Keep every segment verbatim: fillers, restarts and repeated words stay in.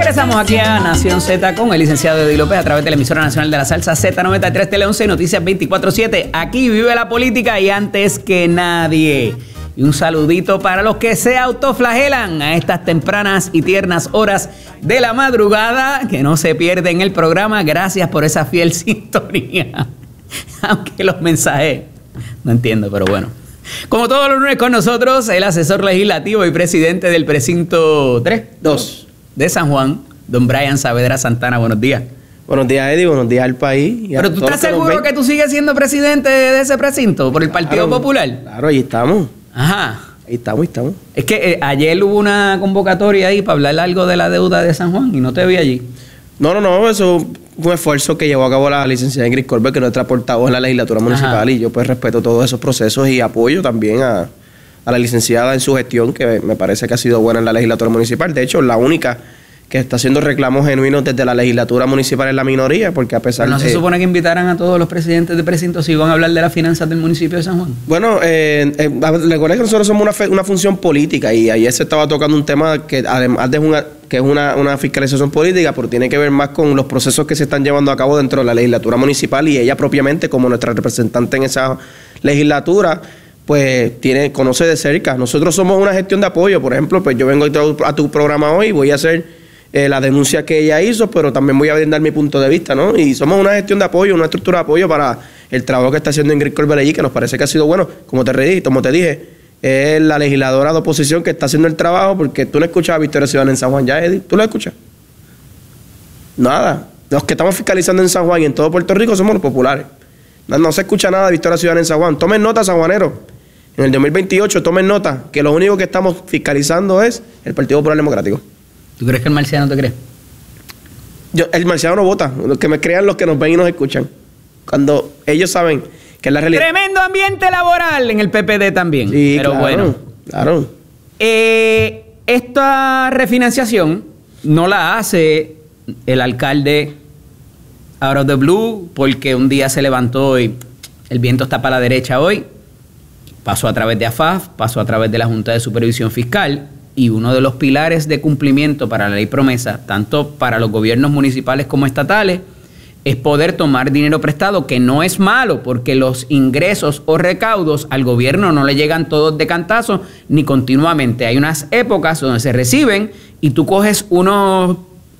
Regresamos aquí a Nación Z con el licenciado Eddie López a través de la emisora nacional de la salsa Z noventa y tres Tele once Noticias veinticuatro siete. Aquí vive la política y antes que nadie. Y un saludito para los que se autoflagelan a estas tempranas y tiernas horas de la madrugada, que no se pierden el programa. Gracias por esa fiel sintonía. Aunque los mensajes no entiendo, pero bueno. Como todos los lunes con nosotros, el asesor legislativo y presidente del precinto tres, dos de San Juan, don Brian Saavedra Santana. Buenos días. Buenos días, Eddie. Buenos días al país. Pero tú estás seguro que tú sigues siendo presidente de ese precinto por el Partido Claro, Popular. Claro, ahí estamos. Ajá. Ahí estamos, ahí estamos. Es que eh, ayer hubo una convocatoria ahí para hablar algo de la deuda de San Juan y no te vi allí. No, no, no, eso fue un esfuerzo que llevó a cabo la licenciada Ingrid Corbett, que es nuestra portavoz en la legislatura municipal. Ajá. Y yo pues respeto todos esos procesos y apoyo también a, a la licenciada en su gestión, que me parece que ha sido buena en la legislatura municipal. De hecho, la única que está haciendo reclamos genuinos desde la legislatura municipal es la minoría, porque a pesar de... ¿No se supone que invitaran a todos los presidentes de precinto si van a hablar de las finanzas del municipio de San Juan? Bueno, eh, eh, recuerda que nosotros somos una, fe, una función política y ayer se estaba tocando un tema que además de una, que es una, una fiscalización política, pero tiene que ver más con los procesos que se están llevando a cabo dentro de la legislatura municipal, y ella propiamente como nuestra representante en esa legislatura pues tiene, conoce de cerca. Nosotros somos una gestión de apoyo. Por ejemplo, pues yo vengo a tu, a tu programa hoy y voy a hacer Eh, la denuncia que ella hizo, pero también voy a brindar mi punto de vista, ¿no? Y somos una gestión de apoyo, una estructura de apoyo para el trabajo que está haciendo Ingrid Corbett allí, que nos parece que ha sido bueno. Como te redí, como te dije, es la legisladora de oposición que está haciendo el trabajo, porque tú no escuchas a Victoria Ciudadana en San Juan ya, Eddie. ¿Tú lo escuchas? Nada. Los que estamos fiscalizando en San Juan y en todo Puerto Rico somos los populares. No, no se escucha nada de Victoria Ciudadana en San Juan. Tomen nota, sanjuaneros. En el dos mil veintiocho, tomen nota que lo único que estamos fiscalizando es el Partido Popular Democrático. ¿Tú crees que el marciano te cree? Yo, el marciano no vota. Los que me crean los que nos ven y nos escuchan. Cuando ellos saben que es la realidad. Tremendo ambiente laboral en el P P D también. Sí, pero claro, bueno. Claro. Eh, esta refinanciación no la hace el alcalde out of the blue porque un día se levantó y el viento está para la derecha hoy. Pasó a través de A F A F, pasó a través de la Junta de Supervisión Fiscal. Y uno de los pilares de cumplimiento para la ley promesa, tanto para los gobiernos municipales como estatales, es poder tomar dinero prestado, que no es malo, porque los ingresos o recaudos al gobierno no le llegan todos de cantazo ni continuamente. Hay unas épocas donde se reciben y tú coges unos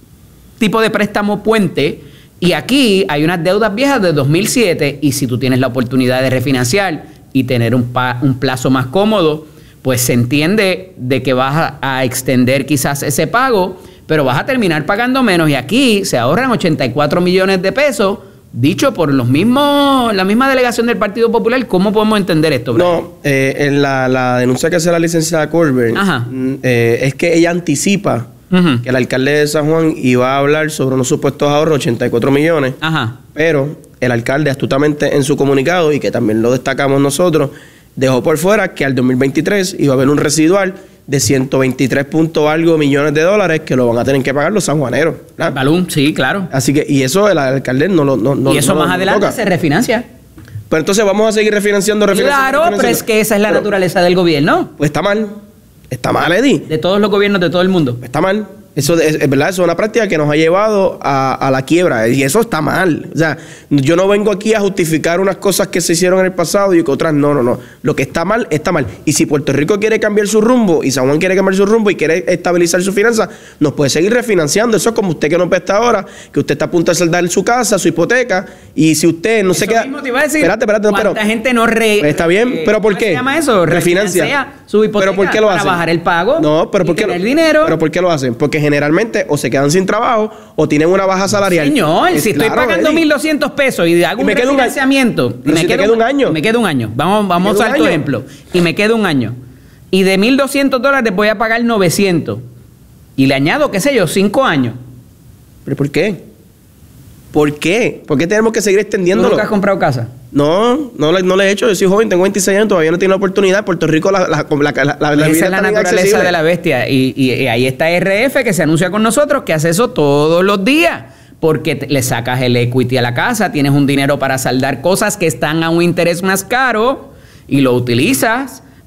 tipos de préstamo puente, y aquí hay unas deudas viejas de dos mil siete, y si tú tienes la oportunidad de refinanciar y tener un, pa- un plazo más cómodo, pues se entiende de que vas a, a extender quizás ese pago, pero vas a terminar pagando menos. Y aquí se ahorran ochenta y cuatro millones de pesos, dicho por los mismos, la misma delegación del Partido Popular. ¿Cómo podemos entender esto, Brian? No, eh, en la, la denuncia que hace la licenciada Corbett, eh, es que ella anticipa uh-huh. que el alcalde de San Juan iba a hablar sobre unos supuestos ahorros, ochenta y cuatro millones, Ajá. pero el alcalde astutamente en su comunicado, y que también lo destacamos nosotros, dejó por fuera que al dos mil veintitrés iba a haber un residual de ciento veintitrés punto algo millones de dólares que lo van a tener que pagar los sanjuaneros. Balún, sí, claro. Así que, y eso el alcalde no lo no, no, Y eso no, más no adelante toca. se refinancia. Pero entonces vamos a seguir refinanciando, refinanciando. Claro, refinanciando. pero es que esa es la pero, naturaleza del gobierno. Pues está mal. Está mal, Eddie. De todos los gobiernos de todo el mundo. Está mal. Eso es, es verdad, eso es una práctica que nos ha llevado a, a la quiebra, y eso está mal. O sea, yo no vengo aquí a justificar unas cosas que se hicieron en el pasado y que otras no, no, no. Lo que está mal, está mal. Y si Puerto Rico quiere cambiar su rumbo y San Juan quiere cambiar su rumbo y quiere estabilizar su finanzas, nos puede seguir refinanciando. Eso es como usted que no presta ahora, que usted está a punto de saldar su casa, su hipoteca, y si usted no eso se queda... Mismo te iba a decir, espérate, espérate, no, pero... ¿cuánta gente no re... Está bien, pero ¿por qué? ¿Cómo se llama eso? Refinancia. Su hipoteca. ¿Pero por qué lo hacen? Para bajar el pago. No, pero ¿por qué? El dinero. ¿Pero por qué lo hacen? Porque generalmente o se quedan sin trabajo o tienen una baja salarial. Señor, es, si estoy claro, pagando Eddie. mil doscientos pesos y hago y un me queda refinanciamiento, un y me si queda queda un año. Me queda un año. Vamos, vamos a tu ejemplo. Y me queda un año. Y de mil doscientos dólares voy a pagar novecientos. Y le añado, qué sé yo, cinco años. ¿Pero por qué? ¿Por qué? ¿Por qué tenemos que seguir ¿Tú extendiéndolo? nunca has comprado casa? No, no, le- no le he hecho. Yo soy joven, tengo veintiséis años, todavía no tengo la oportunidad. Puerto Rico, la, la, la, la, la, la Esa vida es la está bien naturaleza accesible. de la bestia. Y, y- y ahí está R F que se anuncia con nosotros que hace eso todos los días. Porque te- le sacas el equity a la casa, tienes un dinero para saldar cosas que están a un interés más caro y lo utilizas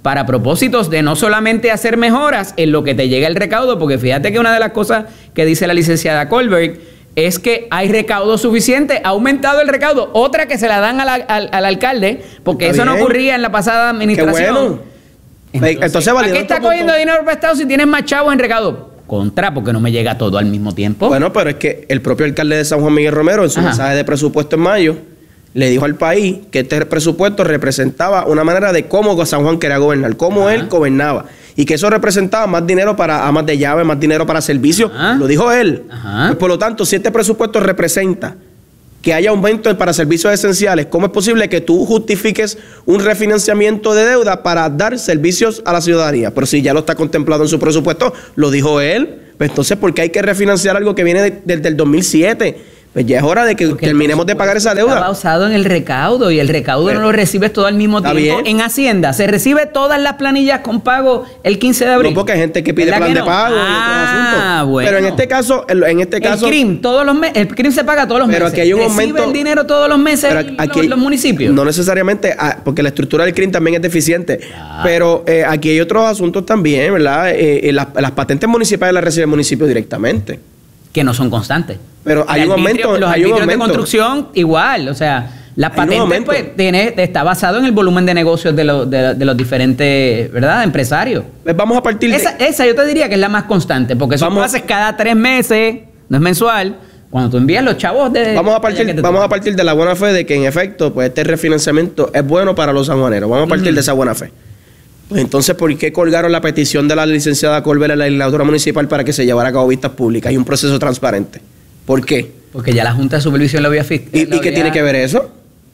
para propósitos de no solamente hacer mejoras en lo que te llega el recaudo, porque fíjate que una de las cosas que dice la licenciada Colbert es que hay recaudo suficiente, ha aumentado el recaudo, otra que se la dan a la, al, al alcalde, porque Está eso bien. no ocurría en la pasada administración. Qué bueno. Entonces, Entonces ¿para qué está cogiendo dinero prestado si tienes más chavos en recaudo? Contra, porque no me llega todo al mismo tiempo. Bueno, pero es que el propio alcalde de San Juan, Miguel Romero, en su Ajá. mensaje de presupuesto en mayo, le dijo al país que este presupuesto representaba una manera de cómo San Juan quería gobernar, cómo Ajá. él gobernaba. Y que eso representaba más dinero para amas de llave, más dinero para servicios. Ajá. Lo dijo él. Pues, por lo tanto, si este presupuesto representa que haya aumento para servicios esenciales, ¿cómo es posible que tú justifiques un refinanciamiento de deuda para dar servicios a la ciudadanía? Pero si ya lo está contemplado en su presupuesto, lo dijo él. Pues entonces, ¿por qué hay que refinanciar algo que viene de, desde el dos mil siete? Pues ya es hora de que Porque terminemos de pagar esa deuda. Está basado en el recaudo y el recaudo Pero, no lo recibes todo al mismo tiempo. Bien. En Hacienda se recibe todas las planillas con pago el quince de abril. No, porque hay gente que pide plan que no? de pago. Ah, bueno. Pero en este caso, en este caso. El C R I M todos los meses, el C R I M se paga todos los pero meses. Aquí hay un ¿Recibe aumento, el dinero todos los meses pero aquí, los, los municipios? No necesariamente, porque la estructura del C R I M también es deficiente. Ah. Pero eh, aquí hay otros asuntos también, ¿verdad? Eh, eh, las, las patentes municipales las recibe el municipio directamente. Que no son constantes. Pero hay el un arbitrio, aumento. Los hay arbitrios un de construcción, igual. O sea, la patente pues, tiene, está basado en el volumen de negocios de, lo, de, de los diferentes, ¿verdad?, empresarios. Pues vamos a partir de... Esa, esa yo te diría que es la más constante, porque eso lo haces cada tres meses, no es mensual, cuando tú envías los chavos de... Vamos a partir, vamos a partir de la buena fe de que, en efecto, pues este refinanciamiento es bueno para los sanjuaneros. Vamos a partir uh-huh. de esa buena fe. Pues entonces, ¿por qué colgaron la petición de la licenciada Colbert a la legislatura municipal para que se llevara a cabo vistas públicas? Hay un proceso transparente. ¿Por qué? Porque ya la Junta de Supervisión lo había fiscal. ¿Y, ¿y qué había... tiene que ver eso?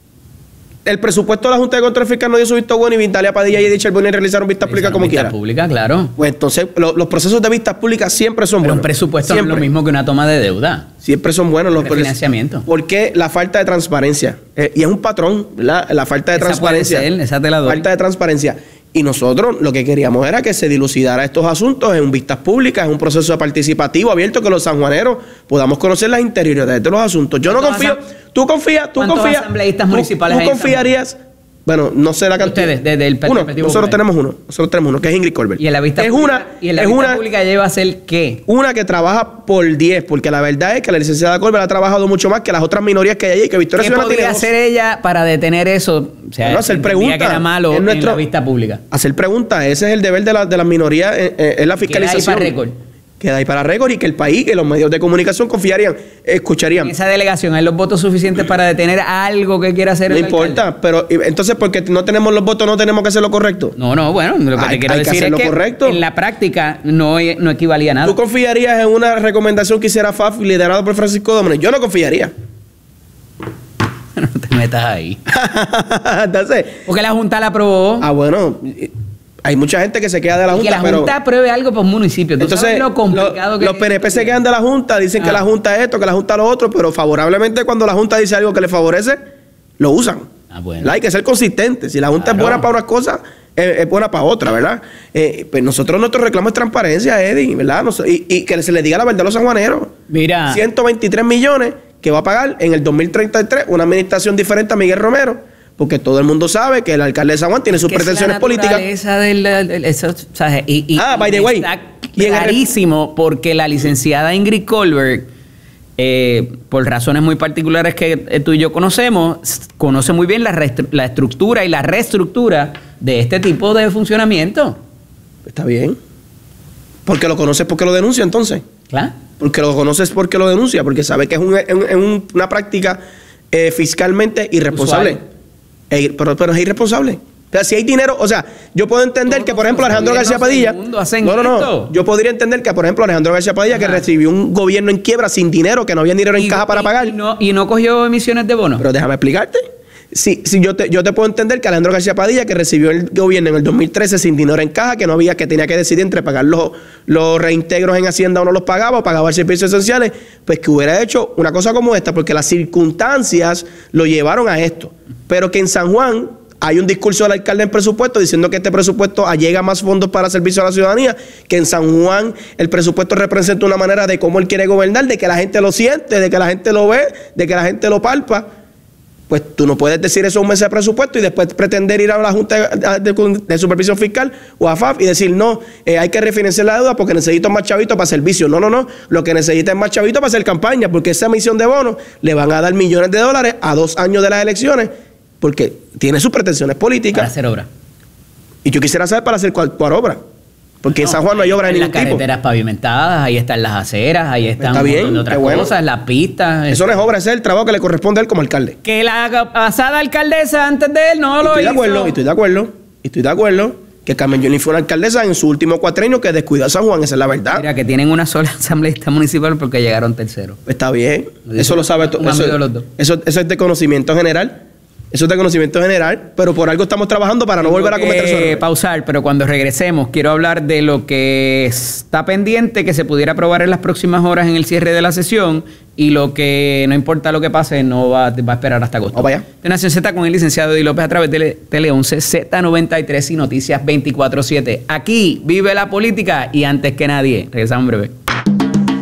El presupuesto de la Junta de Control Fiscal no dio su visto bueno y Vintalia Padilla y Dichel Bonnie realizaron vistas públicas como quieran. Vistas públicas, claro. Pues entonces, lo, los procesos de vistas públicas siempre son Pero buenos. un presupuesto siempre. no es lo mismo que una toma de deuda. Siempre son buenos los financiamientos. ¿Por qué la falta de transparencia? Eh, y es un patrón, ¿verdad? La falta de esa transparencia. Puede ser, esa te la doy. Falta de transparencia. Y nosotros lo que queríamos era que se dilucidara estos asuntos en vistas públicas, en un proceso participativo abierto, que los sanjuaneros podamos conocer las interioridades de los asuntos. Yo no confío, tú confías, tú confías. asambleístas tú, municipales tú confiarías, bueno, no sé la cantidad. Ustedes, desde el uno, nosotros tenemos uno, nosotros tenemos uno, que es Ingrid Colbert. Y en la vista es pública, una, y en la es vista una, pública lleva a ser ¿qué? Una que trabaja por diez, porque la verdad es que la licenciada Colbert ha trabajado mucho más que las otras minorías que hay allí, que Victoria ¿Qué Ciudadana podría hacer ella para detener eso? O sea, bueno, hacer preguntas. Que era malo en, nuestro, en la vista pública. Hacer preguntas, ese es el deber de, la, de las minorías, eh, eh, es la fiscalización. Queda ahí para récord. Queda ahí para récord y que el país, que los medios de comunicación confiarían, escucharían. En esa delegación hay los votos suficientes para detener algo que quiera hacer no el importa, alcalde. Pero entonces porque no tenemos los votos no tenemos que hacer lo correcto. No, no, bueno, lo que hay, te quiero hay decir que es que correcto. En la práctica no, no equivalía a nada. ¿Tú confiarías en una recomendación que hiciera F A F liderado por Francisco Domínguez? Yo no confiaría. No te metas ahí. Entonces, porque la Junta la aprobó. Ah, bueno, hay mucha gente que se queda de la y Junta. Que la pero, Junta apruebe algo por municipio. ¿Tú entonces, sabes lo complicado lo, que los P N P se quedan de la Junta, dicen ah. que la Junta es esto, que la Junta lo otro, pero favorablemente cuando la Junta dice algo que le favorece, lo usan. Ah, bueno. Hay que ser consistente. Si la Junta claro. es buena para unas cosas, es, es buena para otras, ¿verdad? Eh, pues nosotros nuestro reclamo es transparencia, Eddie, ¿verdad? Y, y que se le diga la verdad a los sanjuaneros. Mira. ciento veintitrés millones que va a pagar en el dos mil treinta y tres una administración diferente a Miguel Romero, porque todo el mundo sabe que el alcalde de San Juan tiene sus pretensiones políticas. Esa del, eso, o sea, y, y, ah, by the way. Está clarísimo porque la licenciada Ingrid Colbert, eh, por razones muy particulares que tú y yo conocemos, conoce muy bien la, la estructura y la reestructura de este tipo de funcionamiento. Está bien. Porque lo conoces porque lo denuncia entonces. Claro. Porque lo conoces porque lo denuncia, porque sabe que es, un, es un, una práctica eh, fiscalmente irresponsable. Eh, pero, pero es irresponsable. O sea, si hay dinero, o sea, yo puedo entender Todos que, por ejemplo, Alejandro García Padilla. No, no, no. Esto. Yo podría entender que, por ejemplo, Alejandro García Padilla, Ajá. que recibió un gobierno en quiebra sin dinero, que no había dinero en y, caja para y, pagar. Y no, y no cogió emisiones de bonos. Pero déjame explicarte. Sí, sí, yo te, yo te puedo entender que Alejandro García Padilla, que recibió el gobierno en el dos mil trece sin dinero en caja, que no había, que tenía que decidir entre pagar los, los reintegros en Hacienda o no los pagaba, o pagaba servicios esenciales, pues que hubiera hecho una cosa como esta, porque las circunstancias lo llevaron a esto. Pero que en San Juan hay un discurso del alcalde en presupuesto diciendo que este presupuesto allega más fondos para servicio a la ciudadanía, que en San Juan el presupuesto representa una manera de cómo él quiere gobernar, de que la gente lo siente, de que la gente lo ve, de que la gente lo palpa. pues tú no puedes decir eso un mes de presupuesto y después pretender ir a la Junta de, de, de Supervisión Fiscal o a F A F y decir, no, eh, hay que refinanciar la deuda porque necesito más chavitos para servicio. No, no, no. Lo que necesita es más chavitos para hacer campaña, porque esa emisión de bonos le van a dar millones de dólares a dos años de las elecciones, porque tiene sus pretensiones políticas. Para hacer obra. Y yo quisiera saber para hacer cuál, cuál obra. Porque no, en San Juan no hay obra de ningún tipo. Las carreteras pavimentadas, ahí están las aceras, ahí están Está bien, un montón de otras bueno. cosas, las pistas. Eso no es obra, ese es el trabajo que le corresponde a él como alcalde. Que la pasada alcaldesa antes de él no y lo estoy hizo. de acuerdo, y estoy de acuerdo, y estoy de acuerdo que Carmen Yulín fue una alcaldesa en su último cuatrenio que descuidó a San Juan, esa es la verdad. Mira, que tienen una sola asambleísta municipal porque llegaron tercero. Está bien, eso lo sabe todo. Eso, eso, eso es de conocimiento general. Eso es de conocimiento general, pero por algo estamos trabajando para no Tengo volver a cometer que esos errores. pausar, pero cuando regresemos quiero hablar de lo que está pendiente que se pudiera aprobar en las próximas horas en el cierre de la sesión y lo que no importa lo que pase no va, va a esperar hasta agosto. Vamos allá. De Nación Z con el licenciado Eddie López a través de Tele once, Z noventa y tres y Noticias veinticuatro siete. Aquí vive la política y antes que nadie. Regresamos en breve.